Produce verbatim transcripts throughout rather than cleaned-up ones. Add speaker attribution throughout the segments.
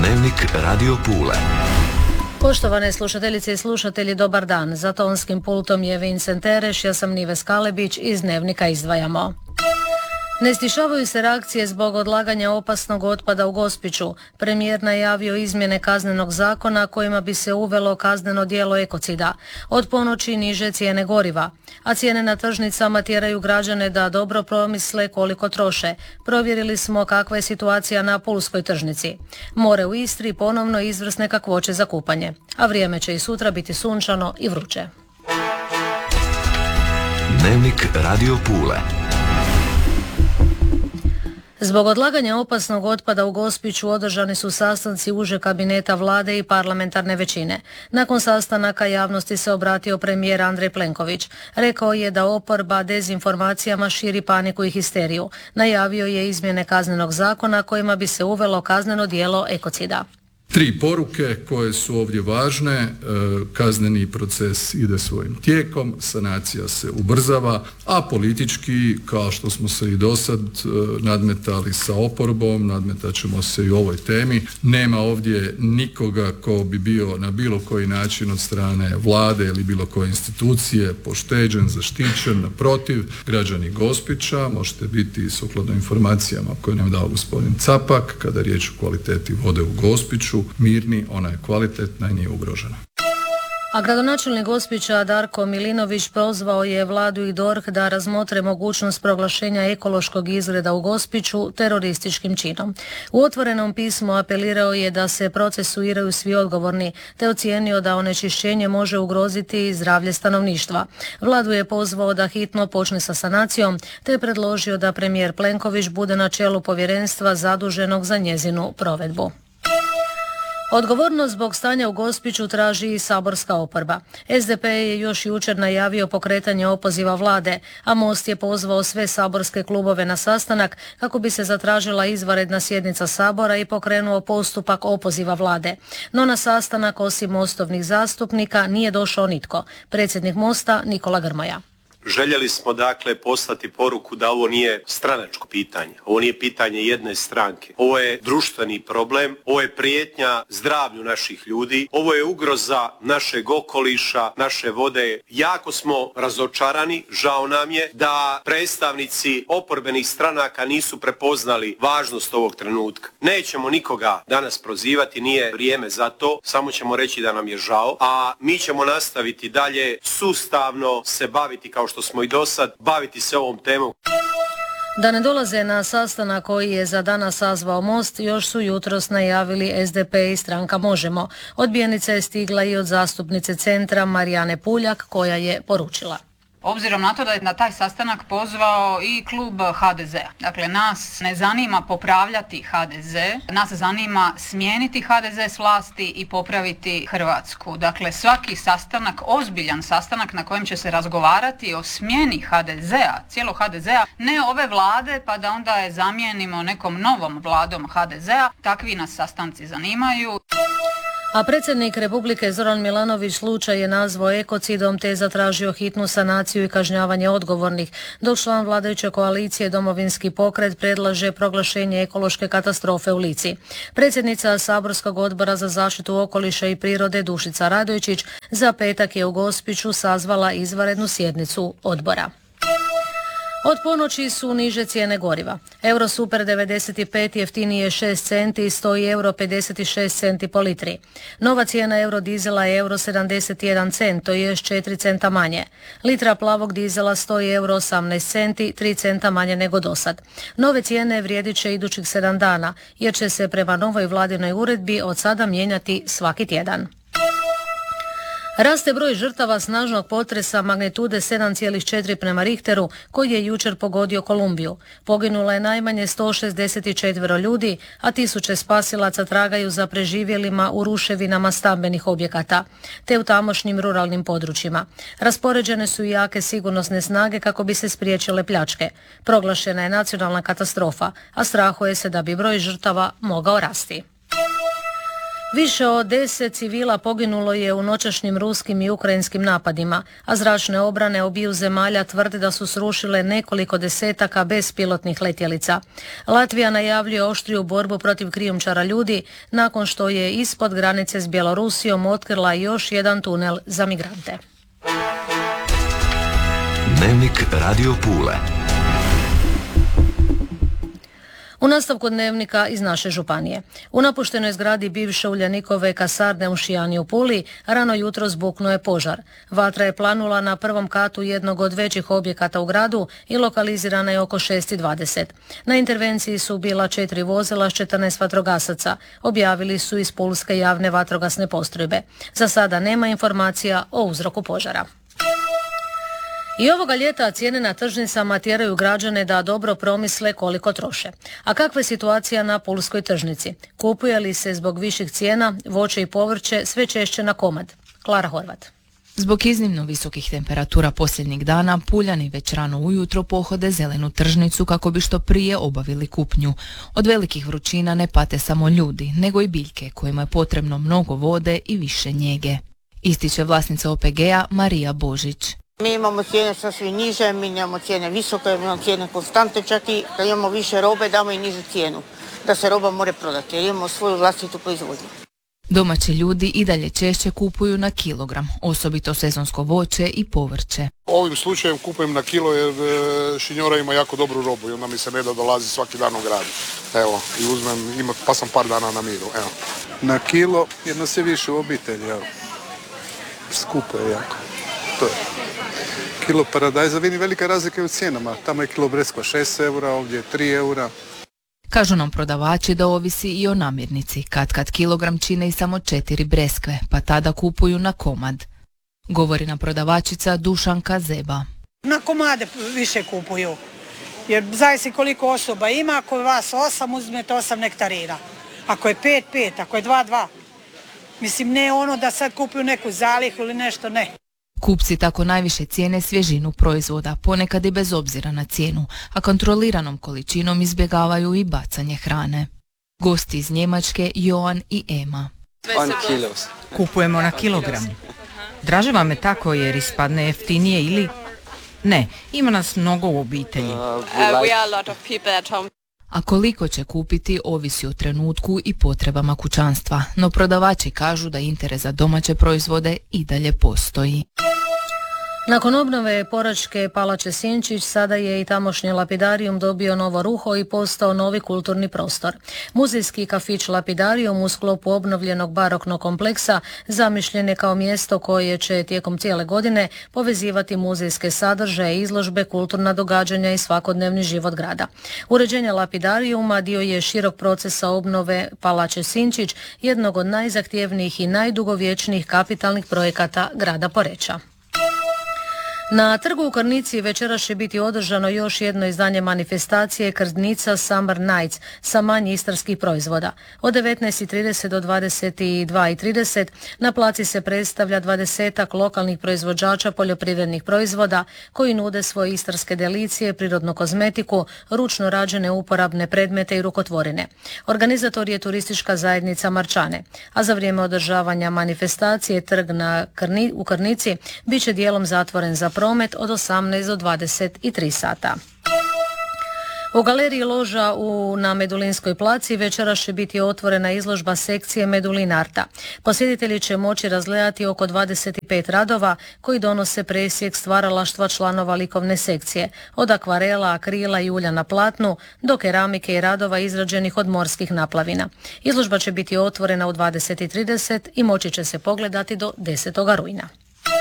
Speaker 1: Dnevnik Radio Pule.
Speaker 2: Poštovane slušateljice i slušatelji, dobar dan. Za tonskim pultom je Vincent Tereš, ja sam Nives Kalebić, iz Dnevnika izdvajamo. Ne stišavaju se reakcije zbog odlaganja opasnog otpada u Gospiću. Premijer najavio izmjene kaznenog zakona kojima bi se uvelo kazneno djelo ekocida. Od ponoći niže cijene goriva, a cijene na tržnicama tjeraju građane da dobro promisle koliko troše. Provjerili smo kakva je situacija na pulskoj tržnici. More u Istri ponovno izvrsne kakvoće za kupanje, a vrijeme će i sutra biti sunčano i vruće.
Speaker 1: Dnevnik Radio Pule.
Speaker 2: Zbog odlaganja opasnog otpada u Gospiću održani su sastanci uže kabineta vlade i parlamentarne većine. Nakon sastanaka javnosti se obratio premijer Andrej Plenković. Rekao je da oporba dezinformacijama širi paniku i histeriju. Najavio je izmjene kaznenog zakona kojima bi se uvelo kazneno djelo ekocida.
Speaker 3: Tri poruke koje su ovdje važne. Kazneni proces ide svojim tijekom, sanacija se ubrzava, a politički, kao što smo se i dosad nadmetali sa oporbom, nadmetat ćemo se i u ovoj temi. Nema ovdje nikoga ko bi bio na bilo koji način od strane vlade ili bilo koje institucije pošteđen, zaštićen. Naprotiv, građani Gospića, možete biti sukladno informacijama koje nam dao gospodin Capak, kada je riječ o kvaliteti vode u Gospiću, mirni, ona je kvalitetna i nije ugrožena.
Speaker 2: A gradonačelnik Gospića Darko Milinović pozvao je vladu i D O R H da razmotre mogućnost proglašenja ekološkog izgreda u Gospiću terorističkim činom. U otvorenom pismu apelirao je da se procesuiraju svi odgovorni, te ocijenio da onečišćenje može ugroziti zdravlje stanovništva. Vladu je pozvao da hitno počne sa sanacijom, te je predložio da premijer Plenković bude na čelu povjerenstva zaduženog za njezinu provedbu. Odgovornost zbog stanja u Gospiću traži i saborska oporba. S D P je još jučer najavio pokretanje opoziva vlade, a Most je pozvao sve saborske klubove na sastanak kako bi se zatražila izvanredna sjednica Sabora i pokrenuo postupak opoziva vlade. No na sastanak osim Mostovnih zastupnika nije došao nitko. Predsjednik Mosta Nikola Grmoja.
Speaker 4: Željeli smo dakle poslati poruku da ovo nije stranačko pitanje, ovo nije pitanje jedne stranke, ovo je društveni problem, ovo je prijetnja zdravlju naših ljudi, ovo je ugroza našeg okoliša, naše vode. Jako smo razočarani, žao nam je da predstavnici oporbenih stranaka nisu prepoznali važnost ovog trenutka. Nećemo nikoga danas prozivati, nije vrijeme za to, samo ćemo reći da nam je žao, a mi ćemo nastaviti dalje sustavno se baviti kao što smo i do sad, baviti se ovom temom.
Speaker 2: Da ne dolaze na sastanak koji je za danas sazvao Most, još su jutros najavili S D P i stranka Možemo. Odbijenica je stigla i od zastupnice Centra Marijane Puljak, koja je poručila.
Speaker 5: Obzirom na to da je na taj sastanak pozvao i klub H D Z-a. Dakle, nas ne zanima popravljati H D Z, nas zanima smijeniti H D Z s vlasti i popraviti Hrvatsku. Dakle, svaki sastanak, ozbiljan sastanak na kojem će se razgovarati o smjeni H D Z-a, cijelo H D Z-a, ne ove vlade pa da onda je zamijenimo nekom novom vladom H D Z-a. Takvi nas sastanci zanimaju.
Speaker 2: A predsjednik Republike Zoran Milanović slučaj je nazvao ekocidom te je zatražio hitnu sanaciju i kažnjavanje odgovornih, dok član vladajuće koalicije Domovinski pokret predlaže proglašenje ekološke katastrofe u Lici. Predsjednica Saborskog odbora za zaštitu okoliša i prirode Dušica Radojčić za petak je u Gospiću sazvala izvanrednu sjednicu odbora. Od ponoći su niže cijene goriva. Eurosuper devedeset pet jeftinije šest centi i stoji euro pedeset šest centi po litri. Nova cijena eurodizela je euro sedamdeset jedan cent, to je četiri centa manje. Litra plavog dizela stoji euro osamnaest centi, tri centa manje nego dosad. Nove cijene vrijedit će idućih sedam dana, jer će se prema novoj vladinoj uredbi od sada mijenjati svaki tjedan. Raste broj žrtava snažnog potresa magnitude sedam zarez četiri prema Richteru koji je jučer pogodio Kolumbiju. Poginulo je najmanje sto šezdeset četiri ljudi, a tisuće spasilaca tragaju za preživjelima u ruševinama stambenih objekata, te u tamošnjim ruralnim područjima. Raspoređene su i jake sigurnosne snage kako bi se spriječile pljačke. Proglašena je nacionalna katastrofa, a strahuje se da bi broj žrtava mogao rasti. Više od deset civila poginulo je u noćašnjim ruskim i ukrajinskim napadima, a zračne obrane obiju zemalja tvrde da su srušile nekoliko desetaka bespilotnih letjelica. Latvija najavljuje oštriju borbu protiv krijumčara ljudi nakon što je ispod granice s Bjelorusijom otkrila još jedan tunel za migrante.
Speaker 1: Dnevnik Radio Pule.
Speaker 2: U nastavku dnevnika iz naše županije. U napuštenoj zgradi bivše Uljanikove kasarne u Šijani u Puli rano jutro zbuknuo je požar. Vatra je planula na prvom katu jednog od većih objekata u gradu i lokalizirana je oko šest i dvadeset. Na intervenciji su bila četiri vozila s četrnaest vatrogasaca, objavili su iz Pulske javne vatrogasne postrojbe. Za sada nema informacija o uzroku požara. I ovoga ljeta cijene na tržnicama tjeraju građane da dobro promisle koliko troše. A kakva je situacija na pulskoj tržnici? Kupuje li se zbog viših cijena voće i povrće sve češće na komad? Klara Horvat.
Speaker 6: Zbog iznimno visokih temperatura posljednjih dana, Puljani već rano ujutro pohode zelenu tržnicu kako bi što prije obavili kupnju. Od velikih vrućina ne pate samo ljudi, nego i biljke kojima je potrebno mnogo vode i više njege. Ističe vlasnica O P G-a Marija Božić.
Speaker 7: Mi imamo cijene sasvim niže, mi imamo cijene visoke, mi imamo cijene konstante, čak i kad imamo više robe damo i nižu cijenu, da se roba more prodati jer imamo svoju vlastitu proizvodnju.
Speaker 6: Domaći ljudi i dalje češće kupuju na kilogram, osobito sezonsko voće i povrće.
Speaker 8: Ovim slučajem kupujem na kilo jer Šinjora ima jako dobru robu i onda mi se ne da dolazi svaki dan u grad. Evo, i uzmem, ima, pa sam par dana na miru, evo.
Speaker 9: Na kilo jedno se više u obitelji, evo. Skupo je jako. To je. Kilo paradajza, vidi velika razlika u cijenama. Tamo je kilo breskva šest eura, ovdje je tri eura.
Speaker 6: Kažu nam prodavači da ovisi i o namirnici, kad kad kilogram čine i samo četiri breskve, pa tada kupuju na komad. Govori nam prodavačica Dušanka Zeba.
Speaker 10: Na komade više kupuju, jer zavisi koliko osoba ima, ako je vas osam, uzmete osam nektarina. Ako je pet, pet, ako je dva, dva. Mislim, ne ono da sad kupuju neku zalihu ili nešto, ne.
Speaker 6: Kupci tako najviše cijene svježinu proizvoda, ponekad i bez obzira na cijenu, a kontroliranom količinom izbjegavaju i bacanje hrane. Gosti iz Njemačke Joan i Ema.
Speaker 11: Kupujemo na kilogram. Draže vam je tako jer ispadne jeftinije ili... Ne, ima nas mnogo u obitelji.
Speaker 6: A koliko će kupiti ovisi o trenutku i potrebama kućanstva, no prodavači kažu da interes za domaće proizvode i dalje postoji.
Speaker 2: Nakon obnove Poračke palače Sinčić, sada je i tamošnji lapidarijum dobio novo ruho i postao novi kulturni prostor. Muzejski kafić Lapidarijum u sklopu obnovljenog baroknog kompleksa zamišljen je kao mjesto koje će tijekom cijele godine povezivati muzejske sadržaje, izložbe, kulturna događanja i svakodnevni život grada. Uređenje Lapidarijuma dio je širok procesa obnove palače Sinčić, jednog od najzahtjevnijih i najdugovječnijih kapitalnih projekata grada Poreča. Na trgu u Krnici večeras će biti održano još jedno izdanje manifestacije Krnica Summer Nights sa manje istarskih proizvoda. Od devetnaest i trideset do dvadeset dva i trideset na placi se predstavlja dvadesetak lokalnih proizvođača poljoprivrednih proizvoda koji nude svoje istarske delicije, prirodnu kozmetiku, ručno rađene uporabne predmete i rukotvorine. Organizator je turistička zajednica Marčane, a za vrijeme održavanja manifestacije trg na Krni, u Krnici bit će dijelom zatvoren za promet od osamnaest do dvadeset tri sata. U galeriji loža u, na Medulinskoj placi večeras će biti otvorena izložba sekcije Medulin Arta. Posjetitelji će moći razgledati oko dvadeset pet radova koji donose presjek stvaralaštva članova likovne sekcije, od akvarela, akrila i ulja na platnu do keramike i radova izrađenih od morskih naplavina. Izložba će biti otvorena u dvadeset i trideset i moći će se pogledati do desetog rujna.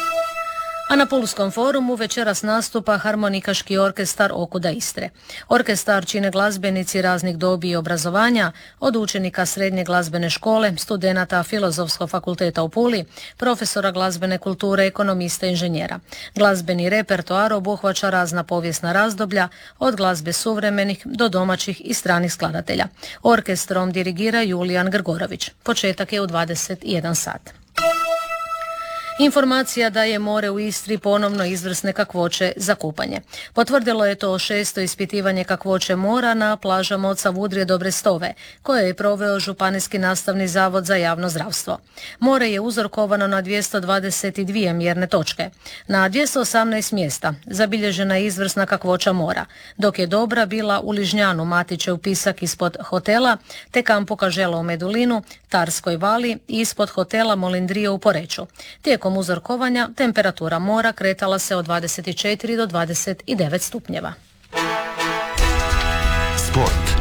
Speaker 2: A na Pulskom forumu večeras nastupa harmonikaški orkestar Okuda Istre. Orkestar čine glazbenici raznih dobi i obrazovanja, od učenika srednje glazbene škole, studenata Filozofskog fakulteta u Puli, profesora glazbene kulture, ekonomista i inženjera. Glazbeni repertoar obuhvaća razna povijesna razdoblja, od glazbe suvremenih do domaćih i stranih skladatelja. Orkestrom dirigira Julijan Grgorović. Početak je u dvadeset jedan sat. Informacija da je more u Istri ponovno izvrsne kakvoće za kupanje. Potvrdilo je to šesto ispitivanje kakvoće mora na plažama od Savudrije do Brestove, koje je proveo Županijski nastavni zavod za javno zdravstvo. More je uzorkovano na dvjesto dvadeset dvije mjerne točke. Na dvjesto osamnaest mjesta zabilježena je izvrsna kakvoća mora, dok je dobra bila u Ližnjanu, Matićev Pisak ispod hotela, te kampu Kažela u Medulinu, Tarskoj vali i ispod hotela Molindrije u Poreču. Tijekom uzorkovanja temperatura mora kretala se od dvadeset četiri do dvadeset devet stupnjeva.
Speaker 1: Sport.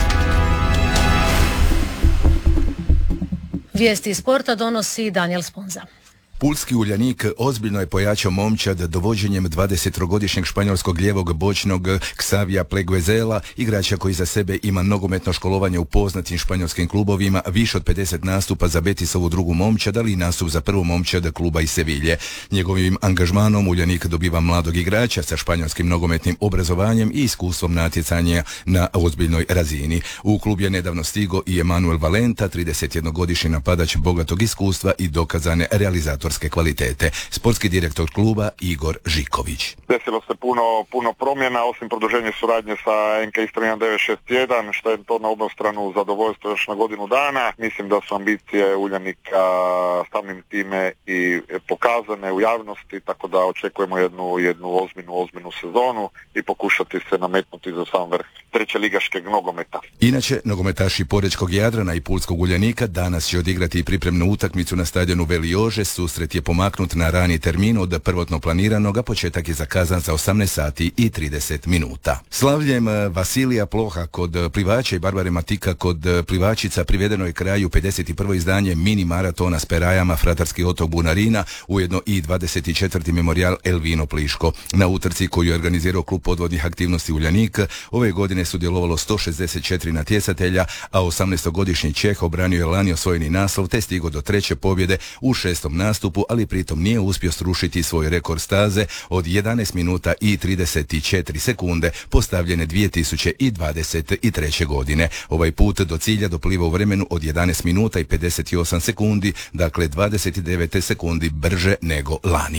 Speaker 2: Vijesti iz sporta donosi Daniel Sponza.
Speaker 12: Pulski Uljanik ozbiljno je pojačao momčad dovođenjem dvadesettrogodišnjeg španjolskog lijevog bočnog Xavija Pleguezela, igrača koji za sebe ima nogometno školovanje u poznatim španjolskim klubovima, više od pedeset nastupa za Betisovu drugu momčad, ali i nastup za prvu momčad kluba iz Sevilje. Njegovim angažmanom Uljanik dobiva mladog igrača sa španjolskim nogometnim obrazovanjem i iskustvom natjecanja na ozbiljnoj razini. U klub je nedavno stigo i Emanuel Valenta, tridesetjednogodišnji napadač bogatog iskustva i dokazane realizatorske kvalitete. Sportski direktor kluba Igor Žiković.
Speaker 8: Desilo se puno, puno promjena, osim produženja suradnje sa en ke Istra jedan devet šest jedan, što je to na obostranu zadovoljstvo još na godinu dana. Mislim da su ambicije Uljanika samim time i pokazane u javnosti, tako da očekujemo jednu, jednu ozbiljnu, ozbiljnu sezonu i pokušati se nametnuti za sam vrh treće ligaškeg nogometa.
Speaker 12: Inače, nogometaši Porečkog Jadrana i Pulskog Uljanika danas će odigrati pripremnu utakmicu na stadionu Veli Jože. Susret je pomaknut na rani termin od prvotno planiranog, a početak je zakazan za osamnaest sati i trideset minuta. Slavljem Vasilija Ploha kod plivača i Barbare Matika kod plivačica privedeno je kraju pedeset prvo izdanje mini maratona s perajama Fratarski otok Bunarina, ujedno i dvadeset četvrti memorijal Elvino Pliško. Na utrci koju je organizirao klub podvodnih aktivnosti Uljanik, ove godine sudjelovalo sto šezdeset četiri natjecatelja, a osamnaestogodišnji Čeh obranio je lani osvojeni naslov te stigao do treće pobjede u šestom nastupu, ali pritom nije uspio srušiti svoj rekord staze od jedanaest minuta i trideset četiri sekunde postavljene dvije tisuće dvadeset treće. godine. Ovaj put do cilja dopliva u vremenu od jedanaest minuta i pedeset osam sekundi, dakle dvadeset devet sekundi brže nego lani.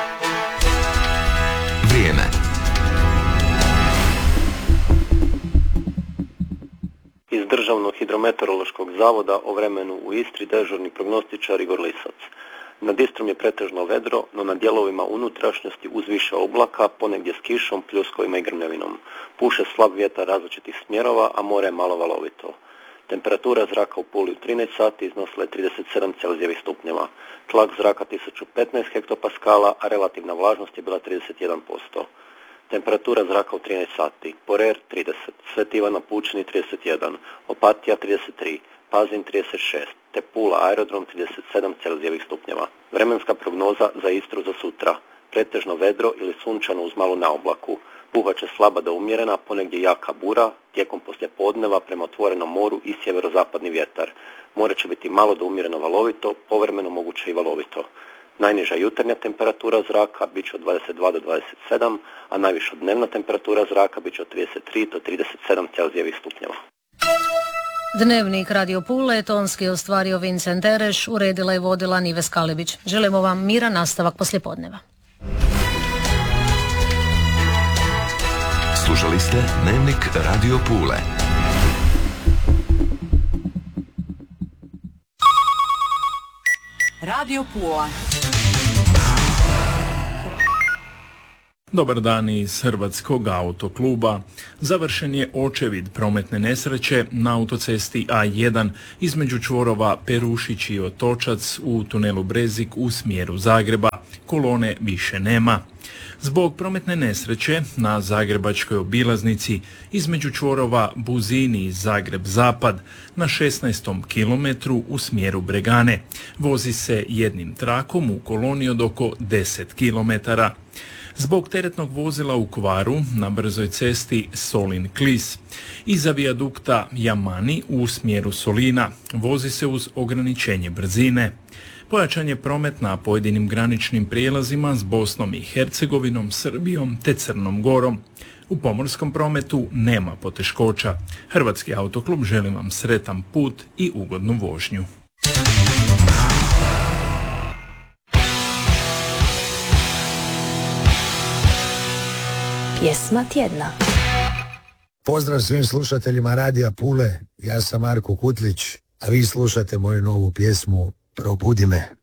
Speaker 1: Vrijeme.
Speaker 13: Iz Državnog hidrometeorološkog zavoda o vremenu u Istri dežurni prognostičar Igor Lisac. Nad Istrom je pretežno vedro, no na dijelovima unutrašnjosti uz više oblaka, ponegdje s kišom, pljuskovima i grmljavinom. Puše slab vjetar različitih smjerova, a more je malo valovito. Temperatura zraka u Puli u trinaest sati iznosila je trideset sedam zarez devet stupnjeva. Tlak zraka tisuću petnaest hektopaskala, a relativna vlažnost je bila trideset jedan posto. Temperatura zraka u trinaest sati. Porer trideset, Sveti Ivan na Pučini trideset jedan, Opatija trideset tri, Pazin trideset šest, te Pula aerodrom trideset sedam zarez devet stupnjeva. Vremenska prognoza za Istru za sutra. Pretežno vedro ili sunčano uz malu naoblaku. Puhat će slaba do umjerena, ponegdje jaka bura, tijekom poslijepodneva prema otvorenom moru i sjeverozapadni vjetar. More će biti malo do umjereno valovito, povremeno moguće i valovito. Najniža jutarnja temperatura zraka bit će od dvadeset dva do dvadeset sedam, a najviša dnevna temperatura zraka bit će od trideset tri do trideset sedam zarez devet stupnjeva.
Speaker 2: Dnevnik Radio Pule tonski ostvario Vincent Ereš, uredila i vodila Nives Kalebić. Želimo vam miran nastavak poslijepodneva.
Speaker 1: Slušali ste Dnevnik Radio Pule.
Speaker 14: Radio Pula.
Speaker 15: Dobar dan iz Hrvatskog autokluba. Završen je očevid prometne nesreće na autocesti A jedan između čvorova Perušić i Otočac u tunelu Brezik u smjeru Zagreba. Kolone više nema. Zbog prometne nesreće na zagrebačkoj obilaznici između čvorova Buzini i Zagreb-Zapad na šesnaestom kilometru u smjeru Bregane vozi se jednim trakom u koloni od oko deset kilometara. Zbog teretnog vozila u kvaru na brzoj cesti Solin-Klis iza vijadukta Jamani u smjeru Solina vozi se uz ograničenje brzine. Pojačan je promet na pojedinim graničnim prijelazima s Bosnom i Hercegovinom, Srbijom te Crnom Gorom. U pomorskom prometu nema poteškoća. Hrvatski autoklub želi vam sretan put i ugodnu vožnju.
Speaker 14: Pjesma tjedna.
Speaker 16: Pozdrav svim slušateljima Radija Pule, ja sam Marko Kutlić, a vi slušate moju novu pjesmu Probudi me.